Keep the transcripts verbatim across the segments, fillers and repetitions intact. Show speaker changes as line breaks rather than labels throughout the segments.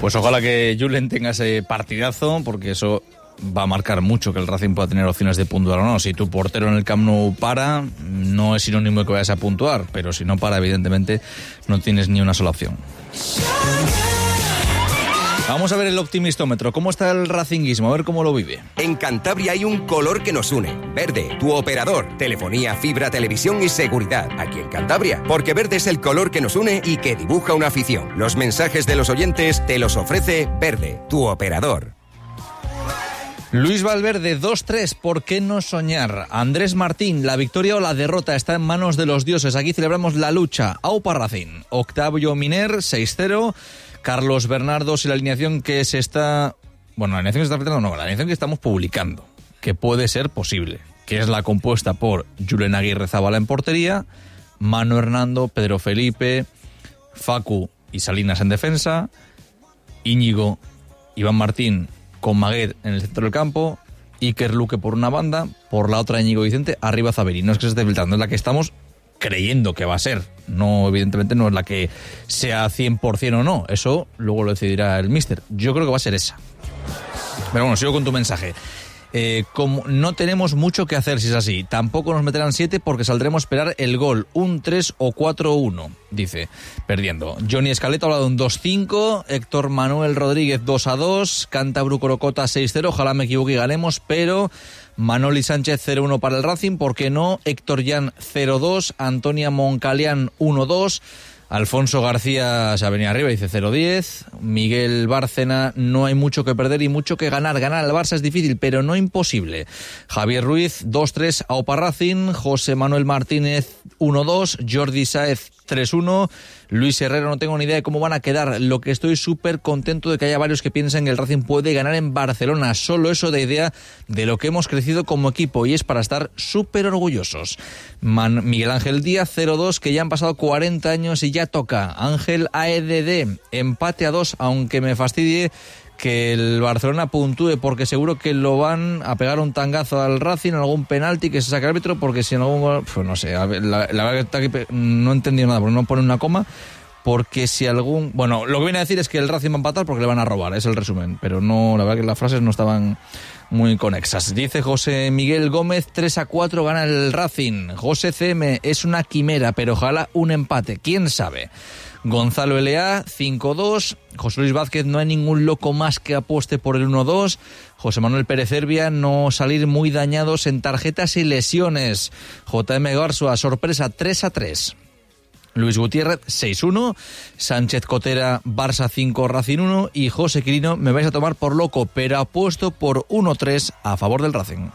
Pues ojalá que Julen tenga ese partidazo, porque eso va a marcar mucho que el Racing pueda tener opciones de puntuar o no. Si tu portero en el Camp Nou para, no es sinónimo de que vayas a puntuar, pero si no para, evidentemente no tienes ni una sola opción. Vamos a ver el optimistómetro. ¿Cómo está el racinguismo? A ver cómo lo vive.
En Cantabria hay un color que nos une. Verde, tu operador. Telefonía, fibra, televisión y seguridad. Aquí en Cantabria. Porque verde es el color que nos une y que dibuja una afición. Los mensajes de los oyentes te los ofrece Verde, tu operador.
Luis Valverde, dos tres, ¿por qué no soñar? Andrés Martín, la victoria o la derrota está en manos de los dioses. Aquí celebramos la lucha. Aupa Racing. Octavio Miner, seis cero. Carlos Bernardo, y la alineación que se está... Bueno, la alineación que se está afectando, no, la alineación que estamos publicando, que puede ser posible, que es la compuesta por Julen Aguirre Zabala en portería, Manu Hernando, Pedro Felipe, Facu y Salinas en defensa, Íñigo, Iván Martín con Maguet en el centro del campo, Iker Luque por una banda, por la otra Íñigo Vicente, arriba Zaveri. No es que se esté filtrando, es la que estamos creyendo que va a ser. No, evidentemente no es la que sea cien por ciento o no. Eso luego lo decidirá el míster. Yo creo que va a ser esa. Pero bueno, sigo con tu mensaje. Eh, como no tenemos mucho que hacer si es así. Tampoco nos meterán siete porque saldremos a esperar el gol. Un tres o cuatro uno, dice, perdiendo. Johnny Escaleta habla de un dos cinco. Héctor Manuel Rodríguez dos a dos. Cántabro Corocota seis cero. Ojalá me equivoque y ganemos, pero... Manoli Sánchez cero uno para el Racing, ¿por qué no? Héctor Jan cero dos, Antonia Moncalián uno dos, Alfonso García se ha venido arriba, dice cero diez, Miguel Bárcena, no hay mucho que perder y mucho que ganar. Ganar al Barça es difícil, pero no imposible. Javier Ruiz dos tres, Aupa Racing, José Manuel Martínez uno dos, Jordi Sáez tres uno, Luis Herrero, no tengo ni idea de cómo van a quedar. Lo que estoy súper contento de que haya varios que piensen que el Racing puede ganar en Barcelona. Solo eso de idea de lo que hemos crecido como equipo y es para estar súper orgullosos. Man, Miguel Ángel Díaz cero dos, que ya han pasado cuarenta años y ya toca. Ángel A E D D, empate a dos, aunque me fastidie que el Barcelona puntúe, porque seguro que lo van a pegar un tangazo al Racing, algún penalti que se saque el árbitro, porque si en algún... Pues no sé, la, la verdad que está aquí, no he entendido nada, porque no pone una coma, porque si algún... Bueno, lo que viene a decir es que el Racing va a empatar porque le van a robar, es el resumen, pero no, la verdad que las frases no estaban muy conexas. Dice José Miguel Gómez, tres a cuatro gana el Racing. José C M, es una quimera, pero ojalá un empate, quién sabe. Gonzalo L A, cinco dos. José Luis Vázquez, no hay ningún loco más que apueste por el uno dos. José Manuel Pérez Herbia, no salir muy dañados en tarjetas y lesiones. J M Garzua, sorpresa, tres a tres. Luis Gutiérrez, seis uno. Sánchez Cotera, Barça cinco, Racing uno. Y José Quirino, me vais a tomar por loco, pero apuesto por uno tres a favor del Racing.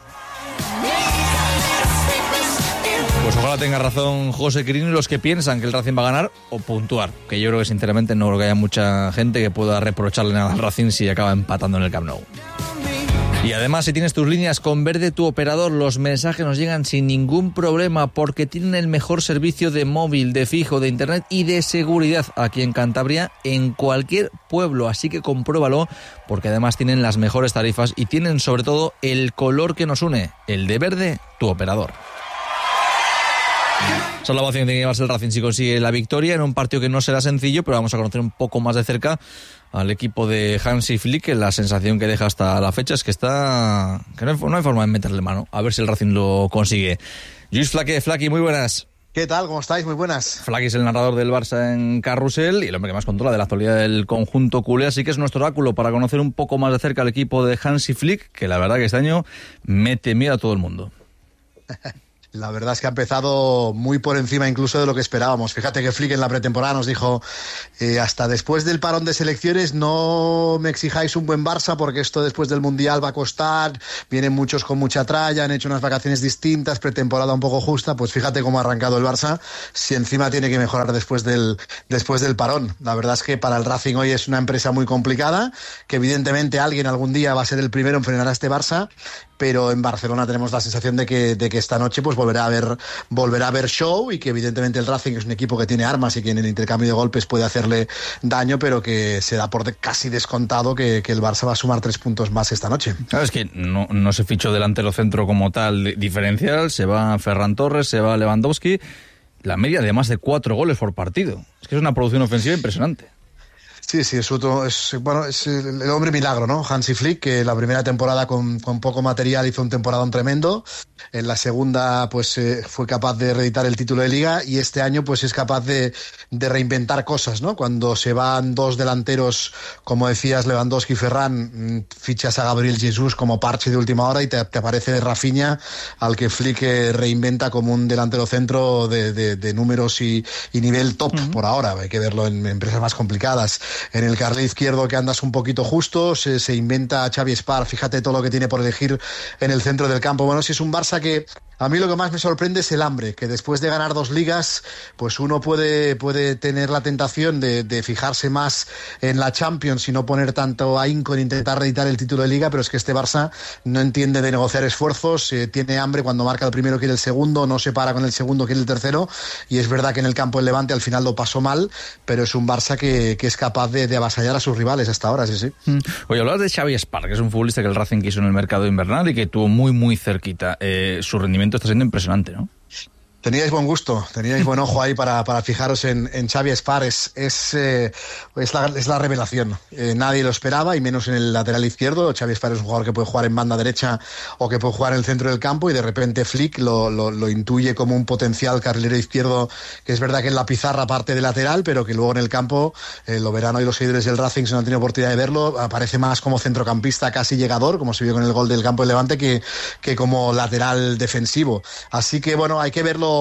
Pues ojalá tenga razón José Quirino y los que piensan que el Racing va a ganar o puntuar, que yo creo que sinceramente no creo que haya mucha gente que pueda reprocharle nada al Racing si acaba empatando en el Camp Nou. Y además, si tienes tus líneas con Verde, tu operador, los mensajes nos llegan sin ningún problema porque tienen el mejor servicio de móvil, de fijo, de internet y de seguridad aquí en Cantabria, en cualquier pueblo. Así que compruébalo porque además tienen las mejores tarifas y tienen sobre todo el color que nos une, el de Verde, tu operador. Esa es la ovación que tiene que llevarse el Racing si consigue la victoria en un partido que no será sencillo, pero vamos a conocer un poco más de cerca al equipo de Hansi Flick, que la sensación que deja hasta la fecha es que está que no hay, no hay forma de meterle mano, a ver si el Racing lo consigue. Luis Flaque, Flaqui, muy buenas.
¿Qué tal? ¿Cómo estáis? Muy buenas.
Flaqui es el narrador del Barça en Carrusel y el hombre que más controla de la actualidad del conjunto culé, así que es nuestro oráculo para conocer un poco más de cerca al equipo de Hansi Flick, que la verdad que este año mete miedo a todo el mundo.
La verdad es que ha empezado muy por encima incluso de lo que esperábamos. Fíjate que Flick en la pretemporada nos dijo eh, hasta después del parón de selecciones no me exijáis un buen Barça porque esto después del Mundial va a costar, vienen muchos con mucha tralla, han hecho unas vacaciones distintas, pretemporada un poco justa, pues fíjate cómo ha arrancado el Barça, si encima tiene que mejorar después del, después del parón. La verdad es que para el Racing hoy es una empresa muy complicada, que evidentemente alguien algún día va a ser el primero en frenar a este Barça, pero en Barcelona tenemos la sensación de que, de que esta noche pues volverá a haber volverá a haber show y que evidentemente el Racing es un equipo que tiene armas y que en el intercambio de golpes puede hacerle daño, pero que se da por de, casi descontado que, que el Barça va a sumar tres puntos más esta noche.
Claro, es que no, no se fichó delantero centro como tal diferencial, se va Ferran Torres, se va Lewandowski, la media de más de cuatro goles por partido. Es que es una producción ofensiva impresionante.
Sí, sí, es, otro, es, bueno, es el hombre milagro, ¿no? Hansi Flick, que la primera temporada con, con poco material hizo un temporadón tremendo. En la segunda, pues eh, fue capaz de reeditar el título de Liga, y este año, pues es capaz de, de reinventar cosas, ¿no? Cuando se van dos delanteros, como decías, Lewandowski y Ferran, fichas a Gabriel Jesús como parche de última hora y te, te aparece Rafinha, al que Flick reinventa como un delantero centro de, de, de números y, y nivel top. Uh-huh. Por ahora. Hay que verlo en empresas más complicadas. En el carril izquierdo, que andas un poquito justo, se, se inventa a Xavi Espar. Fíjate todo lo que tiene por elegir en el centro del campo. Bueno, si es un Barça que a mí lo que más me sorprende es el hambre, que después de ganar dos ligas, pues uno puede, puede tener la tentación de, de fijarse más en la Champions y no poner tanto ahínco en intentar reeditar el título de Liga, pero es que este Barça no entiende de negociar esfuerzos, eh, tiene hambre, cuando marca el primero quiere el segundo, no se para con el segundo quiere el tercero, y es verdad que en el campo del Levante al final lo pasó mal, pero es un Barça que, que es capaz de, de avasallar a sus rivales hasta ahora, sí, sí.
Mm. Oye, hablabas de Xavi Espar, que es un futbolista que el Racing quiso en el mercado invernal y que tuvo muy, muy cerquita. Eh, su rendimiento está siendo impresionante, ¿no?
Teníais buen gusto, teníais buen ojo ahí para, para fijaros en, en Xavi Espar. Es, es, eh, es, la, es la revelación. Eh, nadie lo esperaba, y menos en el lateral izquierdo. Xavi Espar es un jugador que puede jugar en banda derecha o que puede jugar en el centro del campo, y de repente Flick lo, lo, lo intuye como un potencial carrilero izquierdo, que es verdad que en la pizarra parte de lateral, pero que luego en el campo, eh, lo verán hoy los seguidores del Racing si no han tenido oportunidad de verlo, aparece más como centrocampista casi llegador, como se vio con el gol del campo del Levante, que, que como lateral defensivo. Así que bueno, hay que verlo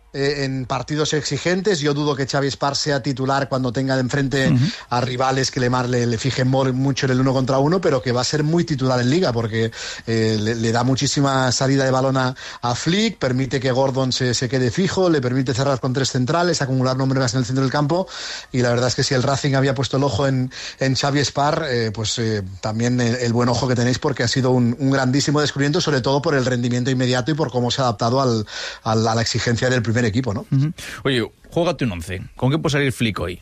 en partidos exigentes. Yo dudo que Xavi Espar sea titular cuando tenga de enfrente uh-huh. a rivales que le, le, le fijen mucho en el uno contra uno, pero que va a ser muy titular en Liga, porque eh, le, le da muchísima salida de balón a, a Flick, permite que Gordon se, se quede fijo, le permite cerrar con tres centrales, acumular números en el centro del campo, y la verdad es que si el Racing había puesto el ojo en, en Xavi Espar, eh, pues eh, también el, el buen ojo que tenéis, porque ha sido un, un grandísimo descubrimiento, sobre todo por el rendimiento inmediato y por cómo se ha adaptado al, al, a la exigencia del primer equipo, ¿no?
Uh-huh. Oye, juégate un once. ¿Con qué puede salir Flick hoy?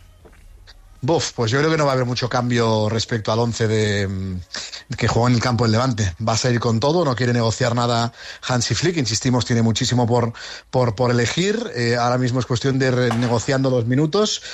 Buf, pues yo creo que no va a haber mucho cambio respecto al once de, que jugó en el campo del Levante. Va a salir con todo, no quiere negociar nada Hansi Flick, insistimos, tiene muchísimo por, por, por elegir. Eh, ahora mismo es cuestión de re- negociando los minutos,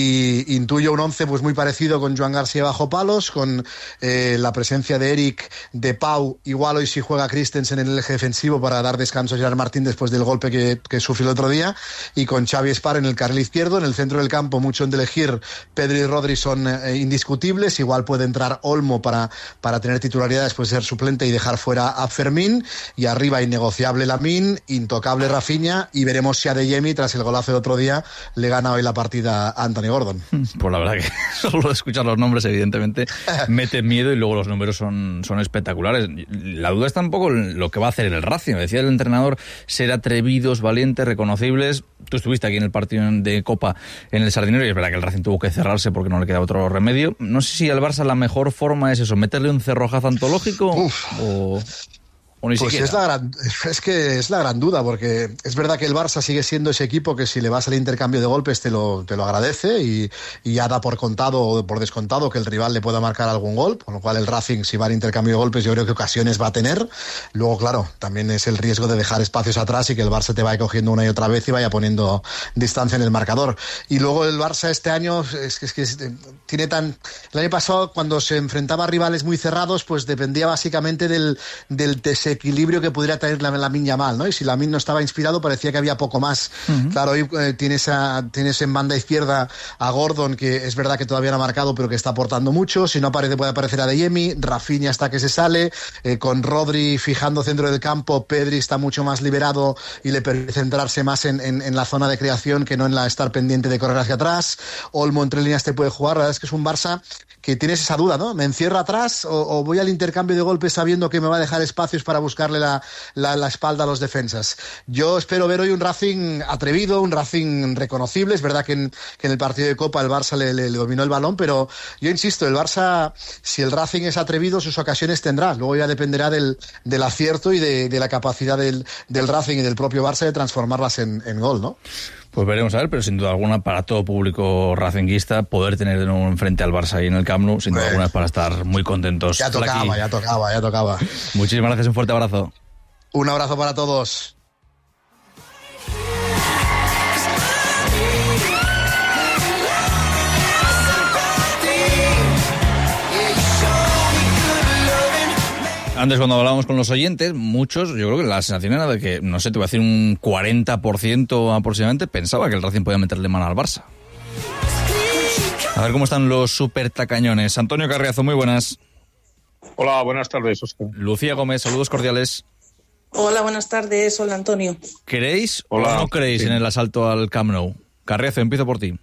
y intuyo un once pues muy parecido, con Joan García bajo palos, con eh, la presencia de Eric, de Pau, igual hoy si juega Christensen en el eje defensivo para dar descanso a Gerard Martín después del golpe que, que sufrió el otro día, y con Xavi Espar en el carril izquierdo. En el centro del campo, mucho en de elegir, Pedri y Rodri son eh, indiscutibles. Igual puede entrar Olmo para, para tener titularidad después de ser suplente y dejar fuera a Fermín, y arriba innegociable Lamine, intocable Rafinha, y veremos si Adeyemi, tras el golazo del otro día, le gana hoy la partida a Anthony Gordon.
Pues la verdad que solo escuchar los nombres evidentemente mete miedo, y luego los números son, son espectaculares. La duda está un poco en lo que va a hacer el Racing. Decía el entrenador, ser atrevidos, valientes, reconocibles. Tú estuviste aquí en el partido de Copa en el Sardinero, y es verdad que el Racing tuvo que cerrarse porque no le queda otro remedio. No sé si al Barça la mejor forma es eso, meterle un cerrojazo antológico. Uf. o... O ni
pues
siquiera.
Es, la gran, es que es la gran duda, porque es verdad que el Barça sigue siendo ese equipo que si le vas al intercambio de golpes te lo, te lo agradece, y, y ya da por contado o por descontado que el rival le pueda marcar algún gol, con lo cual el Racing, si va al intercambio de golpes, yo creo que ocasiones va a tener. Luego, claro, también es el riesgo de dejar espacios atrás y que el Barça te vaya cogiendo una y otra vez y vaya poniendo distancia en el marcador. Y luego el Barça este año es que, es que es, tiene tan... El año pasado, cuando se enfrentaba a rivales muy cerrados, pues dependía básicamente del, del equilibrio que pudiera traer la Lamine Yamal, ¿no? Y si Lamine no estaba inspirado, parecía que había poco más. Uh-huh. Claro, hoy eh, tienes, a, tienes en banda izquierda a Gordon, que es verdad que todavía no ha marcado, pero que está aportando mucho. Si no aparece, puede aparecer Adeyemi. Rafinha hasta que se sale, eh, con Rodri fijando centro del campo. Pedri está mucho más liberado y le permite centrarse más en, en, en la zona de creación, que no en la estar pendiente de correr hacia atrás. Olmo entre líneas te puede jugar. La verdad es que es un Barça que tienes esa duda, ¿no? ¿Me encierro atrás o, o voy al intercambio de golpes sabiendo que me va a dejar espacios para buscarle la, la, la espalda a los defensas? Yo espero ver hoy un Racing atrevido, un Racing reconocible. Es verdad que en, que en el partido de Copa el Barça le, le, le dominó el balón, pero yo insisto, el Barça, si el Racing es atrevido, sus ocasiones tendrá. Luego ya dependerá del, del acierto y de, de la capacidad del, del Racing y del propio Barça de transformarlas en, en gol, ¿no?
Pues veremos a ver, pero sin duda alguna para todo público racinguista poder tener de nuevo enfrente al Barça ahí en el Camp Nou, sin duda alguna es para estar muy contentos.
Ya tocaba,
Flaky.
ya tocaba, ya tocaba.
Muchísimas gracias, un fuerte abrazo.
Un abrazo para todos.
Antes, cuando hablábamos con los oyentes, muchos, yo creo que la sensación era de que, no sé, te voy a decir un cuarenta por ciento aproximadamente, pensaba que el Racing podía meterle mano al Barça. A ver cómo están los super tacañones. Antonio Carriazo, muy buenas.
Hola, buenas tardes, Óscar.
Lucía Gómez, saludos cordiales.
Hola, buenas tardes. Hola, Antonio.
¿Creéis
Hola.
o no creéis sí. en el asalto al Camp Nou? Carriazo, empiezo por ti.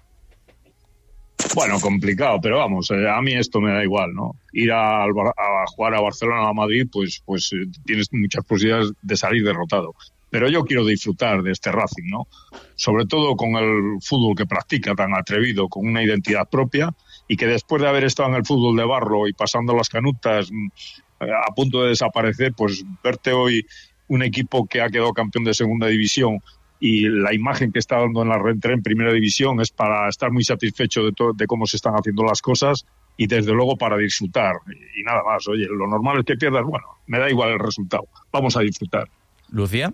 Bueno, complicado, pero vamos, eh, a mí esto me da igual, ¿no? Ir a, a jugar a Barcelona o a Madrid, pues, pues eh, tienes muchas posibilidades de salir derrotado. Pero yo quiero disfrutar de este Racing, ¿no? Sobre todo con el fútbol que practica tan atrevido, con una identidad propia, y que después de haber estado en el fútbol de barro y pasando las canutas eh, a punto de desaparecer, pues verte hoy un equipo que ha quedado campeón de segunda división y la imagen que está dando en la reentrée en primera división es para estar muy satisfecho de, to- de cómo se están haciendo las cosas y desde luego para disfrutar y, y nada más. Oye, lo normal es que pierdas, bueno, me da igual el resultado, vamos a disfrutar.
Lucía.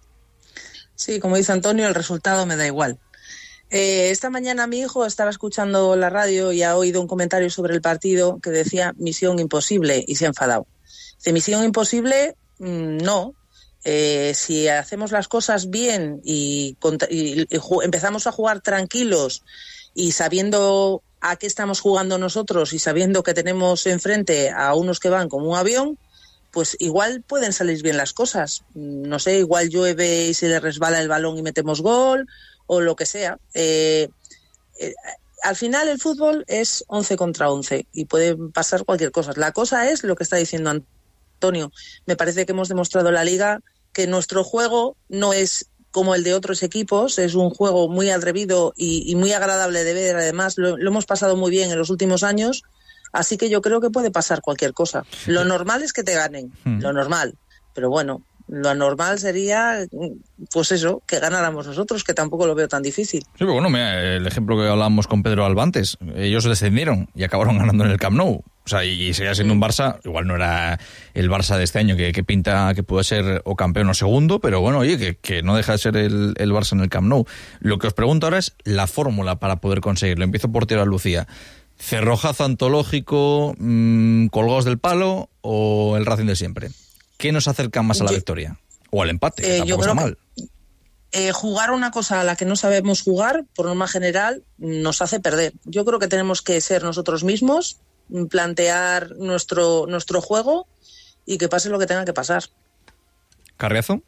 Sí, como dice Antonio, el resultado me da igual. Eh, esta mañana mi hijo estaba escuchando la radio y ha oído un comentario sobre el partido que decía misión imposible y se ha enfadado. Dice, misión imposible, mmm, no. Eh, si hacemos las cosas bien y, y, y ju- empezamos a jugar tranquilos y sabiendo a qué estamos jugando nosotros y sabiendo que tenemos enfrente a unos que van como un avión, pues igual pueden salir bien las cosas. No sé, igual llueve y se le resbala el balón y metemos gol o lo que sea. Eh, eh, al final el fútbol es once contra once y puede pasar cualquier cosa. La cosa es lo que está diciendo Antonio. Me parece que hemos demostrado en la Liga que nuestro juego no es como el de otros equipos, es un juego muy atrevido y, y muy agradable de ver. Además, lo, lo hemos pasado muy bien en los últimos años, así que yo creo que puede pasar cualquier cosa. Lo normal es que te ganen, mm. lo normal, pero bueno, lo anormal sería, pues eso, que ganáramos nosotros, que tampoco lo veo tan difícil.
Sí, pero bueno, mira, el ejemplo que hablábamos con Pedro Alba antes, ellos descendieron y acabaron ganando en el Camp Nou. O sea, y seguía siendo un Barça, igual no era el Barça de este año que, que pinta que puede ser o campeón o segundo, pero bueno, oye, que, que no deja de ser el, el Barça en el Camp Nou. Lo que os pregunto ahora es la fórmula para poder conseguirlo. Empiezo por tirar a Lucía. ¿Cerrojazo antológico, mmm, colgados del palo o el Racing de siempre? ¿Qué nos acerca más a la yo, victoria? O al empate, que eh, tampoco está mal.
Eh, jugar una cosa a la que no sabemos jugar, por norma general, nos hace perder. Yo creo que tenemos que ser nosotros mismos, plantear nuestro nuestro juego y que pase lo que tenga que pasar.
¿Carriazo?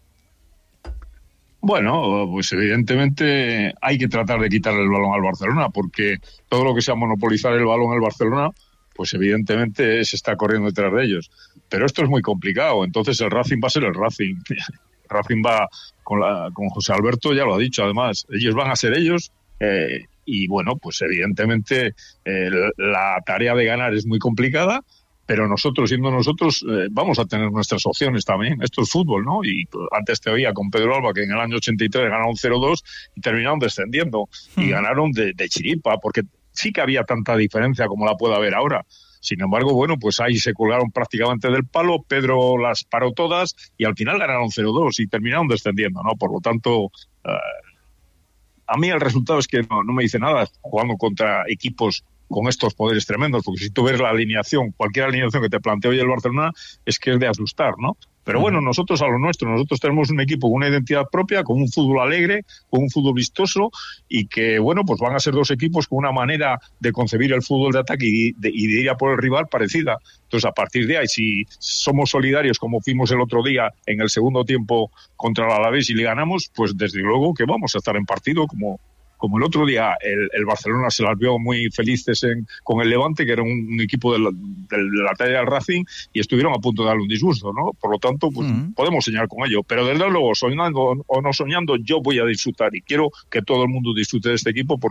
Bueno, pues evidentemente hay que tratar de quitarle el balón al Barcelona, porque todo lo que sea monopolizar el balón al Barcelona, pues evidentemente se está corriendo detrás de ellos. Pero esto es muy complicado, entonces el Racing va a ser el Racing. El Racing va con, la, con José Alberto, ya lo ha dicho, además, ellos van a ser ellos. Eh, y bueno, pues evidentemente eh, la tarea de ganar es muy complicada, pero nosotros, siendo nosotros, eh, vamos a tener nuestras opciones también. Esto es fútbol, ¿no? Y pues, antes te oía con Pedro Alba que en el año ochenta y tres ganaron cero dos y terminaron descendiendo. Hmm. Y ganaron de, de chiripa, porque sí que había tanta diferencia como la puede haber ahora. Sin embargo, bueno, pues ahí se colgaron prácticamente del palo, Pedro las paró todas y al final ganaron cero dos y terminaron descendiendo, ¿no? Por lo tanto... Eh, A mí el resultado es que no, no me dice nada jugando contra equipos con estos poderes tremendos, porque si tú ves la alineación, cualquier alineación que te plantee hoy el Barcelona, es que es de asustar, ¿no? Pero bueno, nosotros a lo nuestro, nosotros tenemos un equipo con una identidad propia, con un fútbol alegre, con un fútbol vistoso y que, bueno, pues van a ser dos equipos con una manera de concebir el fútbol de ataque y de, y de ir a por el rival parecida. Entonces, a partir de ahí, si somos solidarios como fuimos el otro día en el segundo tiempo contra el Alavés y le ganamos, pues desde luego que vamos a estar en partido como... Como el otro día el, el Barcelona se las vio muy felices en, con el Levante, que era un, un equipo de la, de la talla del Racing, y estuvieron a punto de darle un disgusto, ¿no? Por lo tanto, pues uh-huh. podemos soñar con ello. Pero desde luego, soñando o no soñando, yo voy a disfrutar y quiero que todo el mundo disfrute de este equipo porque